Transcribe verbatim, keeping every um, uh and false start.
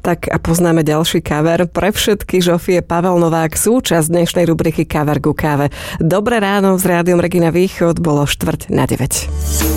Tak a poznáme ďalší cover. Pre všetky Žofie Pavel Novák, súčasť dnešnej rubriky Cover ku káve. Dobré ráno s Rádiom Regina Východ, bolo štvrť na deväť.